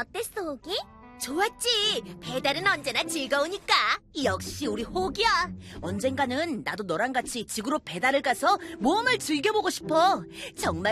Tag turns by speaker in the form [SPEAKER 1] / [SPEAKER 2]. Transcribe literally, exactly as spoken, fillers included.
[SPEAKER 1] 어땠어, 호기?
[SPEAKER 2] 좋았지. 배달은 언제나 즐거우니까.
[SPEAKER 3] 역시 우리 호기야. 언젠가는 나도 너랑 같이 지구로 배달을 가서 모험을 즐겨보고 싶어. 정말